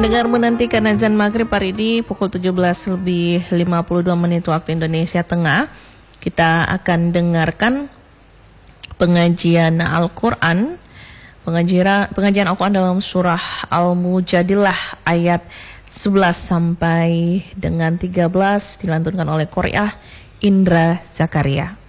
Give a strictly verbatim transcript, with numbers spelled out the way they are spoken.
Pendengar menantikan azan maghrib hari ini pukul tujuh belas lebih lima puluh dua menit waktu Indonesia Tengah. Kita akan dengarkan pengajian Al-Quran, pengajian, pengajian Al-Quran dalam surah Al-Mujadilah ayat sebelas sampai dengan tiga belas dilantunkan oleh Qori'ah Indra Zakaria.